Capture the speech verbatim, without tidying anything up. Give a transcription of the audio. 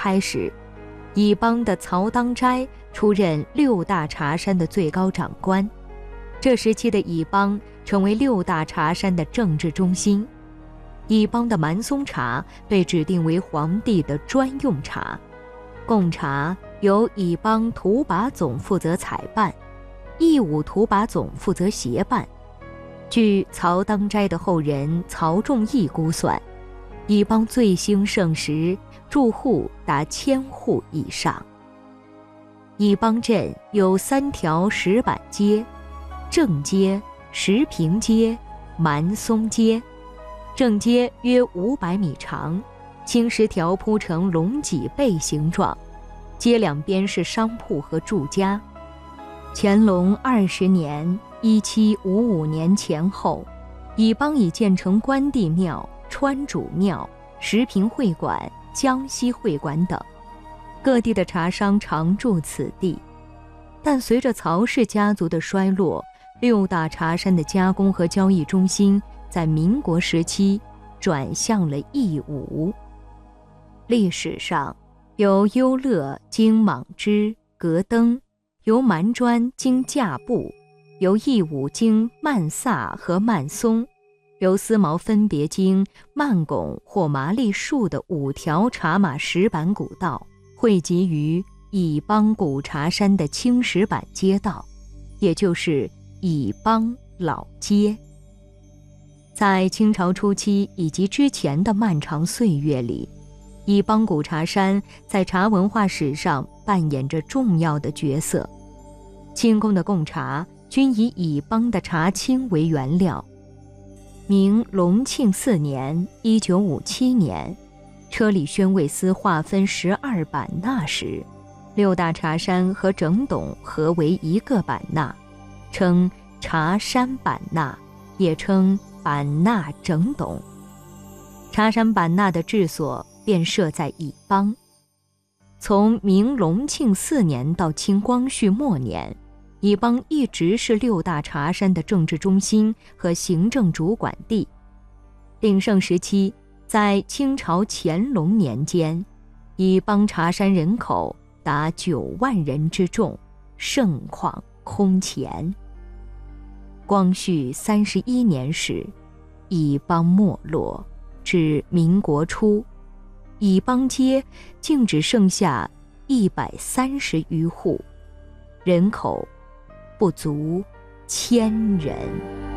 开始，乙邦的曹当斋出任六大茶山的最高长官。这时期的乙邦成为六大茶山的政治中心。乙邦的蛮松茶被指定为皇帝的专用茶，贡茶由乙邦图把总负责采办，义武图把总负责协办。据曹当斋的后人曹仲义估算，乙邦最兴盛时住户达千户以上。乙邦镇有三条石板街：正街、石坪街、蛮松街。正街约五百米长，青石条铺成龙脊背形状，街两边是商铺和住家。乾隆二十年（一七五五年）前后，乙邦已建成关帝庙、川主庙、石坪会馆、江西会馆等，各地的茶商常驻此地。但随着曹氏家族的衰落，六大茶山的加工和交易中心在民国时期转向了义乌。历史上，由优乐经莽支、格登，由蛮砖经架布，由义乌经曼萨和曼松，由丝毛分别经曼拱或麻栗树的五条茶马石板古道，汇集于乙邦古茶山的青石板街道，也就是乙邦老街。在清朝初期以及之前的漫长岁月里，乙邦古茶山在茶文化史上扮演着重要的角色。清宫的贡茶均以乙邦的茶青为原料。明隆庆四年（一九五七年），车里宣慰司划分十二版纳时，六大茶山和整董合为一个版纳，称茶山版纳，也称版纳整董。茶山版纳的治所便设在乙邦。从明隆庆四年到清光绪末年，乙邦一直是六大茶山的政治中心和行政主管地。鼎盛时期，在清朝乾隆年间，乙邦茶山人口达九万人之众，盛况空前。光绪三十一年时，乙邦没落，至民国初，乙邦街竟只剩下一百三十余户，人口不足千人。